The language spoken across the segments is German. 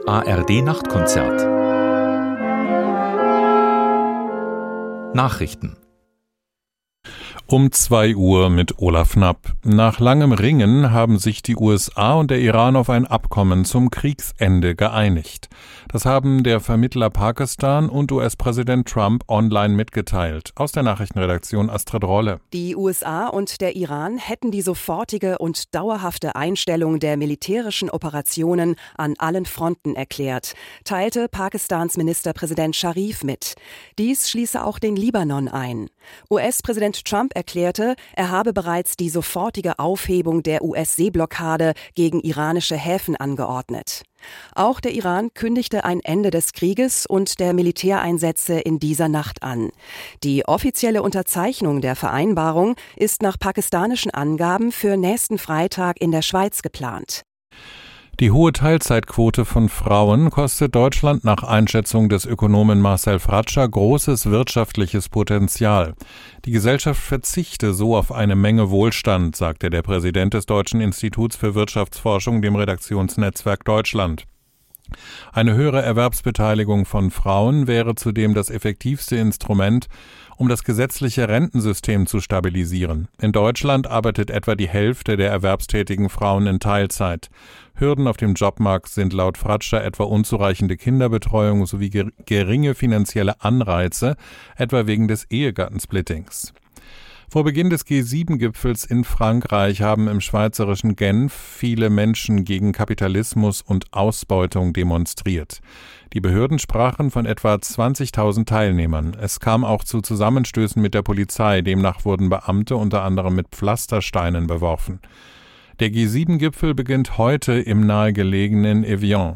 ARD-Nachtkonzert. Nachrichten. Um 2 Uhr mit Olaf Knapp. Nach langem Ringen haben sich die USA und der Iran auf ein Abkommen zum Kriegsende geeinigt. Das haben der Vermittler Pakistan und US-Präsident Trump online mitgeteilt. Aus der Nachrichtenredaktion Astrid Rolle. Die USA und der Iran hätten die sofortige und dauerhafte Einstellung der militärischen Operationen an allen Fronten erklärt, teilte Pakistans Ministerpräsident Sharif mit. Dies schließe auch den Libanon ein. US-Präsident Trump erklärte, er habe bereits die sofortige Aufhebung der US-Seeblockade gegen iranische Häfen angeordnet. Auch der Iran kündigte ein Ende des Krieges und der Militäreinsätze in dieser Nacht an. Die offizielle Unterzeichnung der Vereinbarung ist nach pakistanischen Angaben für nächsten Freitag in der Schweiz geplant. Die hohe Teilzeitquote von Frauen kostet Deutschland nach Einschätzung des Ökonomen Marcel Fratscher großes wirtschaftliches Potenzial. Die Gesellschaft verzichte so auf eine Menge Wohlstand, sagte der Präsident des Deutschen Instituts für Wirtschaftsforschung dem Redaktionsnetzwerk Deutschland. Eine höhere Erwerbsbeteiligung von Frauen wäre zudem das effektivste Instrument, um das gesetzliche Rentensystem zu stabilisieren. In Deutschland arbeitet etwa die Hälfte der erwerbstätigen Frauen in Teilzeit. Hürden auf dem Jobmarkt sind laut Fratscher etwa unzureichende Kinderbetreuung sowie geringe finanzielle Anreize, etwa wegen des Ehegattensplittings. Vor Beginn des G7-Gipfels in Frankreich haben im schweizerischen Genf viele Menschen gegen Kapitalismus und Ausbeutung demonstriert. Die Behörden sprachen von etwa 20.000 Teilnehmern. Es kam auch zu Zusammenstößen mit der Polizei. Demnach wurden Beamte unter anderem mit Pflastersteinen beworfen. Der G7-Gipfel beginnt heute im nahegelegenen Evian.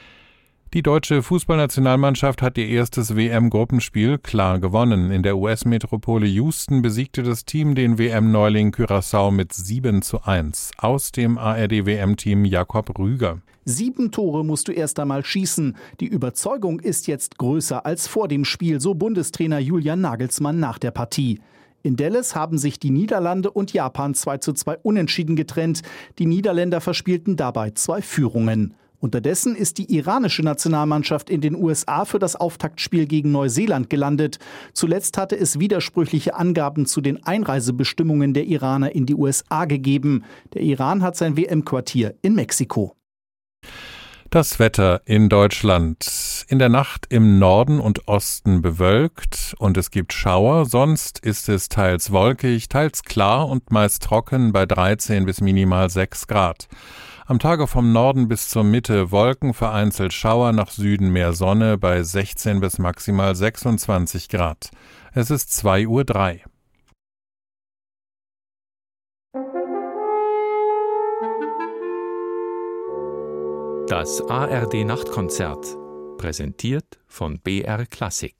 Die deutsche Fußballnationalmannschaft hat ihr erstes WM-Gruppenspiel klar gewonnen. In der US-Metropole Houston besiegte das Team den WM-Neuling Curaçao mit 7:1. Aus dem ARD-WM-Team Jakob Rüger. 7 Tore musst du erst einmal schießen. Die Überzeugung ist jetzt größer als vor dem Spiel, so Bundestrainer Julian Nagelsmann nach der Partie. In Dallas haben sich die Niederlande und Japan 2:2 unentschieden getrennt. Die Niederländer verspielten dabei 2 Führungen. Unterdessen ist die iranische Nationalmannschaft in den USA für das Auftaktspiel gegen Neuseeland gelandet. Zuletzt hatte es widersprüchliche Angaben zu den Einreisebestimmungen der Iraner in die USA gegeben. Der Iran hat sein WM-Quartier in Mexiko. Das Wetter in Deutschland. In der Nacht im Norden und Osten bewölkt und es gibt Schauer. Sonst ist es teils wolkig, teils klar und meist trocken bei 13 bis minimal 6 Grad. Am Tage vom Norden bis zur Mitte Wolken, vereinzelt Schauer, nach Süden mehr Sonne bei 16 bis maximal 26 Grad. Es ist 2:03 Uhr. Das ARD-Nachtkonzert, präsentiert von BR Klassik.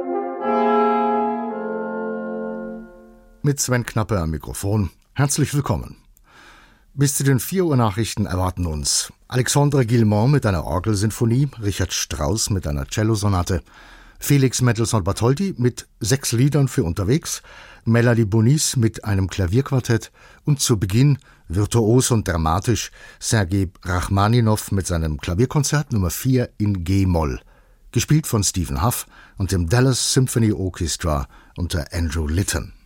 Mit Sven Knappe am Mikrofon. Herzlich willkommen. Bis zu den 4 Uhr Nachrichten erwarten uns Alexandre Guillemot mit einer Orgelsinfonie, Richard Strauss mit einer Cellosonate, Felix Mendelssohn-Bartholdy mit 6 Liedern für unterwegs, Melanie Bonis mit einem Klavierquartett und zu Beginn, virtuos und dramatisch, Sergei Rachmaninow mit seinem Klavierkonzert Nummer 4 in G-Moll, gespielt von Stephen Huff und dem Dallas Symphony Orchestra unter Andrew Litton.